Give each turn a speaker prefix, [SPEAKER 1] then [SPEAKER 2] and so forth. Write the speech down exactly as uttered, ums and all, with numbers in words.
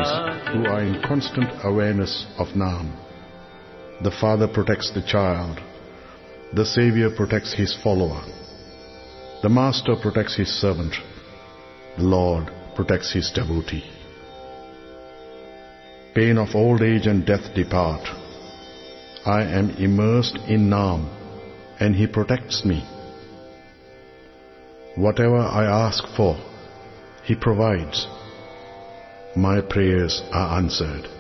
[SPEAKER 1] those who are in constant awareness of Naam. The father protects the child. The Savior protects his follower. The Master protects his servant. The Lord protects his devotee. Pain of old age and death depart. I am immersed in Naam, and he protects me. Whatever I ask for, he provides. My prayers are answered.